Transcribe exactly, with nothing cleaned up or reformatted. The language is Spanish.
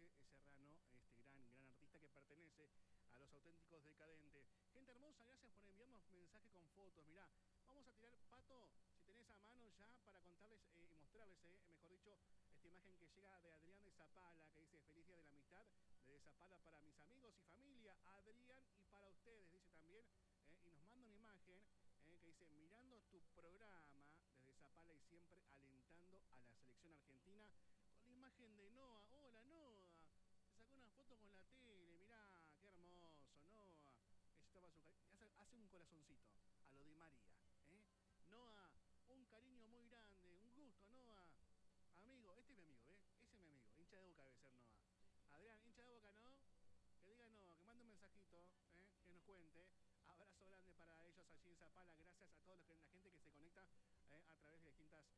Jorge Serrano, este gran, gran artista que pertenece a los auténticos decadentes. Gente hermosa, gracias por enviarnos mensajes con fotos. Mirá, vamos a tirar, Pato, si tenés a mano ya para contarles eh, y mostrarles, eh, mejor dicho, esta imagen que llega de Adrián de Zapala, que dice feliz día de la amistad, de Zapala para mis amigos y familia, Adrián, y para ustedes, dice también, eh, y nos manda una imagen eh, que dice, mirando tu programa desde Zapala y siempre alentando a la selección argentina, con la imagen de Noah. Hola, Noah. Se sacó una foto con la tele, mirá, qué hermoso, Noah. Estaba su hace, hace un corazoncito a lo de María, ¿eh? Noah, un cariño muy grande, un gusto, Noah. Amigo, este es mi amigo, ¿eh? Ese es mi amigo, hincha de Boca debe ser Noah. Adrián, hincha de Boca, ¿no? Que diga no, que mande un mensajito, ¿eh? Que nos cuente. Abrazo grande para ellos allí en Zapala. Gracias a todos los que